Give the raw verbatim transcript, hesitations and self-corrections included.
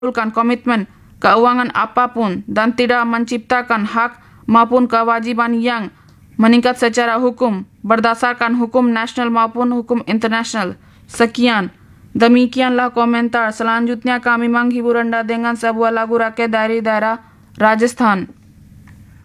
menimbulkan komitmen keuangan apapun dan tidak menciptakan hak maupun kewajiban yang meningkat secara hukum berdasarkan hukum nasional maupun hukum internasional. Sekian. Demikianlah komentar. Selanjutnya kami menghibur Anda dengan sebuah lagu rakyat dari daerah Rajasthan.